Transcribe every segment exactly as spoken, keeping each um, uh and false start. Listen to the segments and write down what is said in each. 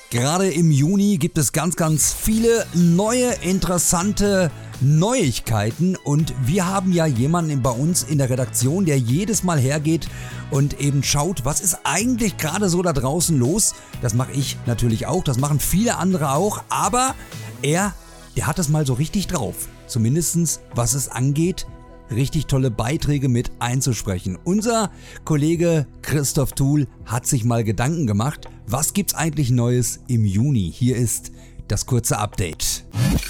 Gerade im Juni gibt es ganz, ganz viele neue, interessante Neuigkeiten und wir haben ja jemanden bei uns in der Redaktion, der jedes Mal hergeht und eben schaut, was ist eigentlich gerade so da draußen los. Das mache ich natürlich auch, das machen viele andere auch, aber er, der hat es mal so richtig drauf. Zumindestens, was es angeht, richtig tolle Beiträge mit einzusprechen. Unser Kollege Christoph Thuhl hat sich mal Gedanken gemacht, was gibt's eigentlich Neues im Juni? Hier ist das kurze Update.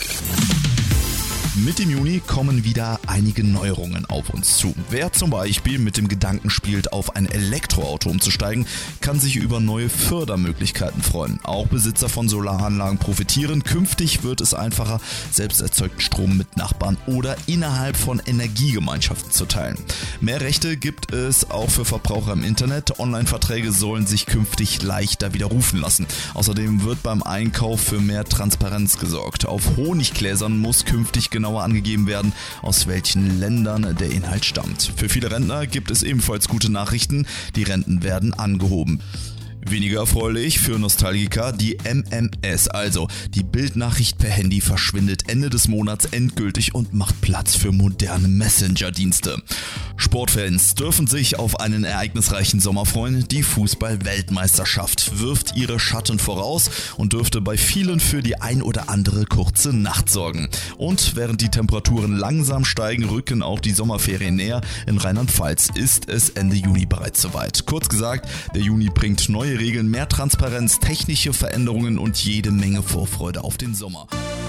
Mit dem Juni kommen wieder einige Neuerungen auf uns zu. Wer zum Beispiel mit dem Gedanken spielt, auf ein Elektroauto umzusteigen, kann sich über neue Fördermöglichkeiten freuen. Auch Besitzer von Solaranlagen profitieren. Künftig wird es einfacher, selbst erzeugten Strom mit Nachbarn oder innerhalb von Energiegemeinschaften zu teilen. Mehr Rechte gibt es auch für Verbraucher im Internet. Online-Verträge sollen sich künftig leichter widerrufen lassen. Außerdem wird beim Einkauf für mehr Transparenz gesorgt. Auf Honiggläsern muss künftig genauer angegeben werden, aus welchen Ländern der Inhalt stammt. Für viele Rentner gibt es ebenfalls gute Nachrichten, die Renten werden angehoben. Weniger erfreulich für Nostalgiker, die M M S, also die Bildnachricht per Handy, verschwindet Ende des Monats endgültig und macht Platz für moderne Messenger-Dienste. Sportfans dürfen sich auf einen ereignisreichen Sommer freuen. Die Fußball-Weltmeisterschaft wirft ihre Schatten voraus und dürfte bei vielen für die ein oder andere kurze Nacht sorgen. Und während die Temperaturen langsam steigen, rücken auch die Sommerferien näher. In Rheinland-Pfalz ist es Ende Juni bereits soweit. Kurz gesagt, der Juni bringt neue Regeln, mehr Transparenz, technische Veränderungen und jede Menge Vorfreude auf den Sommer.